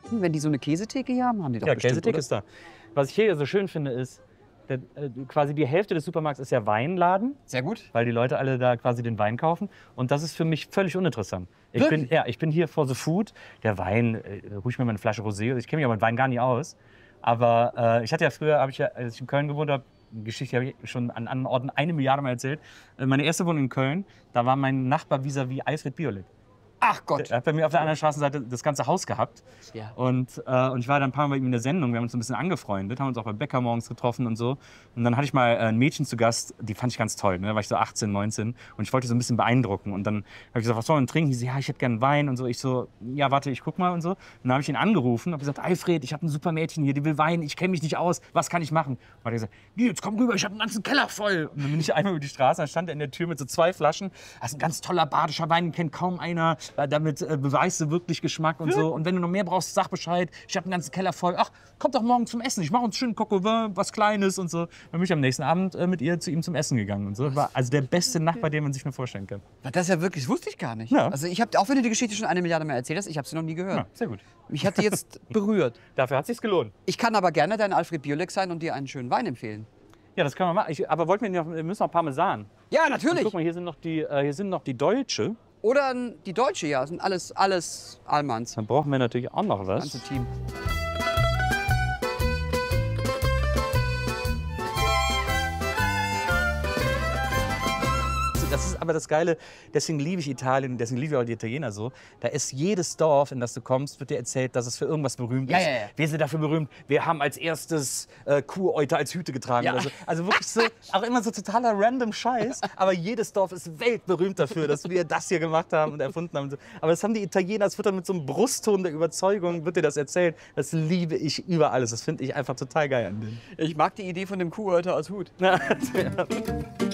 wenn die so eine Käsetheke hier haben, haben die doch Ja, bestimmt, Käsetheke oder? ist da. Was ich hier so schön finde, ist, quasi die Hälfte des Supermarkts ist ja Weinladen, Sehr gut. weil die Leute alle da quasi den Wein kaufen. Und das ist für mich völlig uninteressant. Wirklich? Ich bin hier for the food. Der Wein, ruhig mir mal eine Flasche Rosé. Ich kenne mich aber mit Wein gar nicht aus. Aber ich hatte ja früher, als ich in Köln gewohnt habe, eine Geschichte habe ich schon an anderen Orten 1 Milliarde Mal erzählt. Meine erste Wohnung in Köln, da war mein Nachbar vis-à-vis Alfred Biolek. Ach Gott. Er hat bei mir auf der anderen Straßenseite das ganze Haus gehabt. Ja. Und ich war dann ein paar Mal bei ihm in der Sendung. Wir haben uns ein bisschen angefreundet, haben uns auch bei Bäcker morgens getroffen und so. Und dann hatte ich mal ein Mädchen zu Gast, die fand ich ganz toll. Ne? Da war ich so 18, 19 und ich wollte die so ein bisschen beeindrucken. Und dann habe ich gesagt, was soll man trinken? Die so, ja, ich hätte gerne Wein und so. Ich so, ja, warte, ich guck mal und so. Und dann habe ich ihn angerufen und habe gesagt, Alfred, ich habe ein super Mädchen hier, die will Wein, ich kenne mich nicht aus, was kann ich machen? Und dann hat er gesagt, jetzt komm rüber, ich habe einen ganzen Keller voll. Und dann bin ich einmal über die Straße, dann stand er in der Tür mit so 2 Flaschen. Das ist ein ganz toller badischer Wein, den kennt kaum einer. Damit beweist du wirklich Geschmack und so. Und wenn du noch mehr brauchst, sag Bescheid. Ich habe einen ganzen Keller voll. Ach, kommt doch morgen zum Essen. Ich mache uns schön Coq au vin, was Kleines und so. Dann bin ich am nächsten Abend mit ihr zu ihm zum Essen gegangen und so. War also der beste Nachbar, den man sich nur vorstellen kann. Das ist ja wirklich, das wusste ich gar nicht. Ja. Also ich habe, auch wenn du die Geschichte schon 1 Milliarde Mal erzählt hast, ich habe sie noch nie gehört. Ja, sehr gut. Mich hat die jetzt berührt. Dafür hat es sich gelohnt. Ich kann aber gerne dein Alfred Biolek sein und dir einen schönen Wein empfehlen. Ja, das können wir machen. Aber wir müssen noch Parmesan. Ja, natürlich. Guck mal, hier sind noch die Deutsche. Oder die Deutsche, ja, sind alles Allmanns. Dann brauchen wir natürlich auch noch Das was. ganze Team. Das ist aber das Geile, deswegen liebe ich Italien, deswegen liebe ich auch die Italiener so. Da ist jedes Dorf, in das du kommst, wird dir erzählt, dass es für irgendwas berühmt ist. Ja, ja, ja. Wir sind dafür berühmt, wir haben als erstes Kuhäute als Hüte getragen. Ja. Oder so. Also wirklich so, auch immer so totaler random Scheiß. Aber jedes Dorf ist weltberühmt dafür, dass wir das hier gemacht haben und erfunden haben. Aber das haben die Italiener, es wird dann mit so einem Brustton der Überzeugung, wird dir das erzählt. Das liebe ich über alles. Das finde ich einfach total geil an denen. Ich mag die Idee von dem Kuhhäuter als Hut. Ja.